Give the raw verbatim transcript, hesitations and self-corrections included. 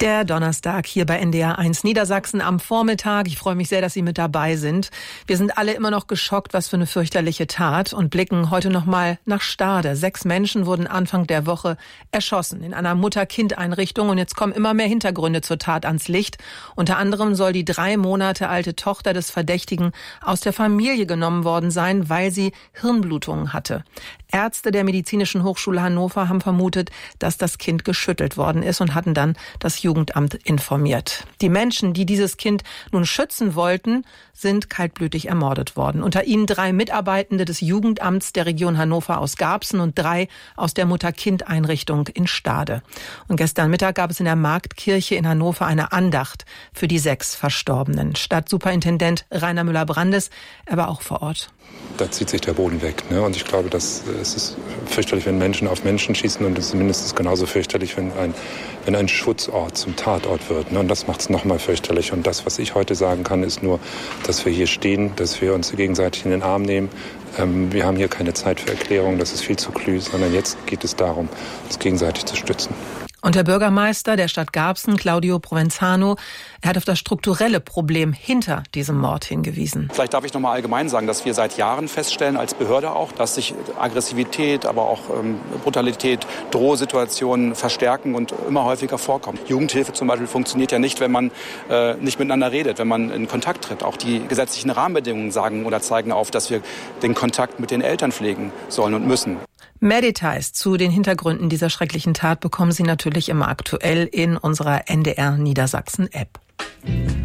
Der Donnerstag hier bei N D R eins Niedersachsen am Vormittag. Ich freue mich sehr, dass Sie mit dabei sind. Wir sind alle immer noch geschockt, was für eine fürchterliche Tat, und blicken heute noch mal nach Stade. Sechs Menschen wurden Anfang der Woche erschossen in einer Mutter-Kind-Einrichtung, und jetzt kommen immer mehr Hintergründe zur Tat ans Licht. Unter anderem soll die drei Monate alte Tochter des Verdächtigen aus der Familie genommen worden sein, weil sie Hirnblutungen hatte. Ärzte der Medizinischen Hochschule Hannover haben vermutet, dass das Kind geschüttelt worden ist, und hatten dann das Jugendamt informiert. Die Menschen, die dieses Kind nun schützen wollten, sind kaltblütig ermordet worden. Unter ihnen drei Mitarbeitende des Jugendamts der Region Hannover aus Garbsen und drei aus der Mutter-Kind-Einrichtung in Stade. Und gestern Mittag gab es in der Marktkirche in Hannover eine Andacht für die sechs Verstorbenen. Stadtsuperintendent Rainer Müller-Brandes, er war auch vor Ort. Da zieht sich der Boden weg. Ne? Und ich glaube, dass es ist fürchterlich, wenn Menschen auf Menschen schießen, und es ist mindestens genauso fürchterlich, wenn ein, wenn ein Schutzort zum Tatort wird. Ne? Und das macht es noch mal fürchterlich. Und das, was ich heute sagen kann, ist nur, dass wir hier stehen, dass wir uns gegenseitig in den Arm nehmen. Ähm, wir haben hier keine Zeit für Erklärungen, das ist viel zu klü, sondern jetzt geht es darum, uns gegenseitig zu stützen. Und der Bürgermeister der Stadt Garbsen, Claudio Provenzano, er hat auf das strukturelle Problem hinter diesem Mord hingewiesen. Vielleicht darf ich noch mal allgemein sagen, dass wir seit Jahren feststellen, als Behörde auch, dass sich Aggressivität, aber auch ähm, Brutalität, Drohsituationen verstärken und immer häufiger vorkommen. Jugendhilfe zum Beispiel funktioniert ja nicht, wenn man äh, nicht miteinander redet, wenn man in Kontakt tritt. Auch die gesetzlichen Rahmenbedingungen sagen oder zeigen auf, dass wir den Kontakt mit den Eltern pflegen sollen und müssen. Mehr Details zu den Hintergründen dieser schrecklichen Tat bekommen Sie natürlich immer aktuell in unserer N D R Niedersachsen App.